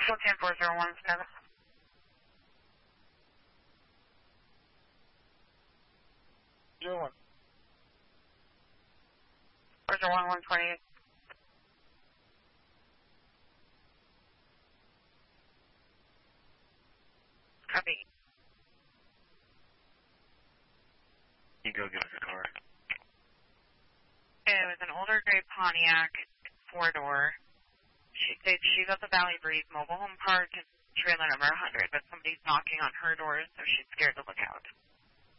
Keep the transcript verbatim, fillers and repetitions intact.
ten four zero one seven. Zero one. four zero one one twenty-eight. Copy. You go get us a car. It was an older gray Pontiac, four-door. She, they, she's at the Valley Breeze Mobile Home Park, trailer number one hundred, but somebody's knocking on her door, so she's scared to look out.